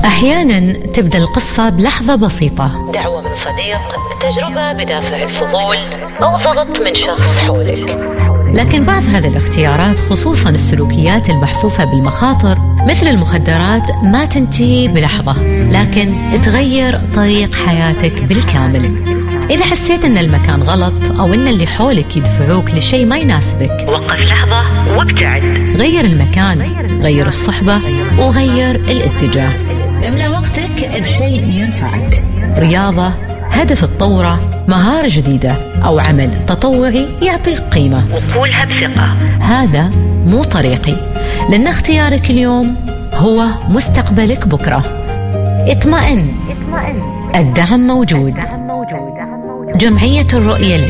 أحياناً تبدأ القصة بلحظة بسيطة، دعوة من صديق، تجربة بدافع الفضول، أو ضغط من شخص حولك. لكن بعض هذه الاختيارات خصوصاً السلوكيات المحفوفة بالمخاطر مثل المخدرات ما تنتهي بلحظة، لكن تغير طريق حياتك بالكامل. إذا حسيت أن المكان غلط أو أن اللي حولك يدفعوك لشيء ما يناسبك، وقف لحظة وابتعد. غير المكان، غير الصحبة، وغير الاتجاه. املأ وقتك بشيء يرفعك، رياضة، هدف تطوره، مهارة جديدة، أو عمل تطوعي يعطيك قيمة. وقولها بثقة: هذا مو طريقي، لأن اختيارك اليوم هو مستقبلك بكرة. اطمئن، الدعم موجود. جمعية الرؤية